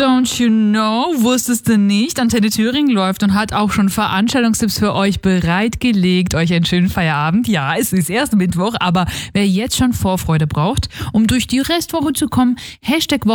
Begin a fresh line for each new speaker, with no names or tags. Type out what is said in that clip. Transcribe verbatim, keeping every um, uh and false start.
Don't you know? Wusstest du nicht? Antenne Thüringen läuft und hat auch schon Veranstaltungstipps für euch bereitgelegt. Euch einen schönen Feierabend. Ja, es ist erst Mittwoch, aber wer jetzt schon Vorfreude braucht, um durch die Restwoche zu kommen, Hashtag